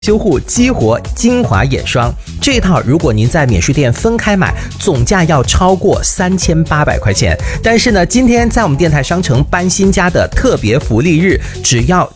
修护激活精华眼霜这一套，如果您在免税店分开买，总价要超过3800块钱。但是呢，今天在我们电台商城搬新家的特别福利日，只要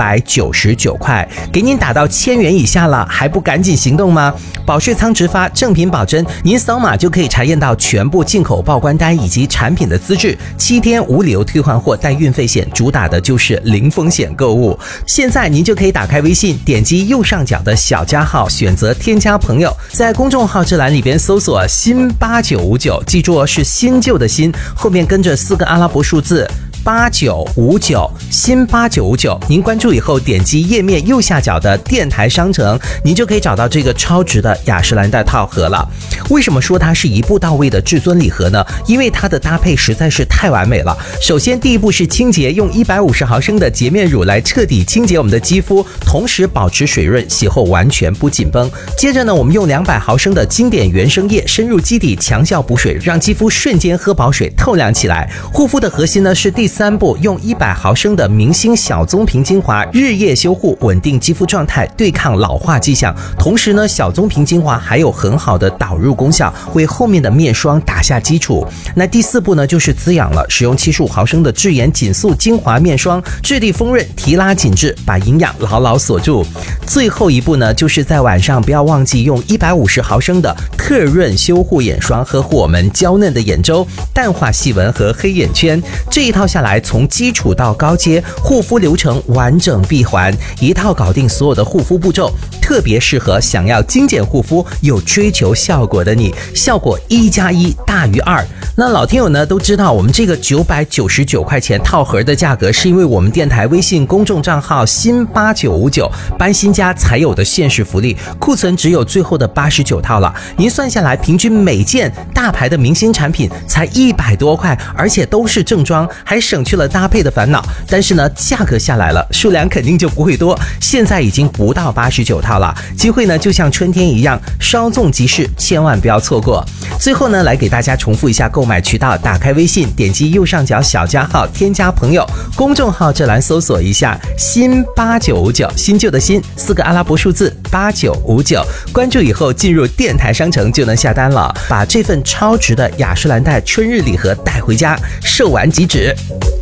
999块，给您打到1000元以下了，还不赶紧行动吗？保税仓直发，正品保真，您扫码就可以查验到全部进口报关单以及产品的资质，7天无理由退换货，带运费险，主打的就是零风险购物。现在您就可以打开微信，点击右上角的小加号，选择添加朋友，在公众号这栏里边搜索新8959，记住是新旧的新，后面跟着4个阿拉伯数字8959，新8959，您关注以后点击页面右下角的电台商城，您就可以找到这个超值的雅诗兰黛套盒了。为什么说它是一步到位的至尊礼盒呢？因为它的搭配实在是太完美了。首先第一步是清洁，用150毫升的洁面乳来彻底清洁我们的肌肤，同时保持水润，洗后完全不紧绷。接着呢，我们用200毫升的经典原生液深入基底，强效补水，让肌肤瞬间喝饱水，透亮起来。护肤的核心呢是第3步，用100毫升的明星小棕瓶精华日夜修护，稳定肌肤状态，对抗老化迹象。同时呢，小棕瓶精华还有很好的导入功效，为后面的面霜打下基础。那第4步呢就是滋养了，使用75毫升的智妍紧塑精华面霜，质地丰润，提拉紧致，把营养牢牢锁住。最后一步呢，就是在晚上不要忘记用150毫升的特润修护眼霜，呵护我们娇嫩的眼周，淡化细纹和黑眼圈。这一套下来，从基础到高阶，护肤流程完整闭环，一套搞定所有的护肤步骤，特别适合想要精简护肤又追求效果的你，效果1+1大于2。那老听友呢都知道，我们这个999块钱套盒的价格，是因为我们电台微信公众账号新8959搬新家才有的限时福利，库存只有最后的89套了。您算下来，平均每件大牌的明星产品才100多块，而且都是正装，还省去了搭配的烦恼。但是呢，价格下来了，数量肯定就不会多，现在已经不到89套了。机会呢就像春天一样，稍纵即逝，千万不要错过。最后呢，来给大家重复一下购买渠道，打开微信，点击右上角小加号，添加朋友，公众号这栏搜索一下新8959，新旧的新，4个阿拉伯数字8959，关注以后进入电台商城就能下单了，把这份超值的雅诗兰黛春日礼盒带回家，售完即止。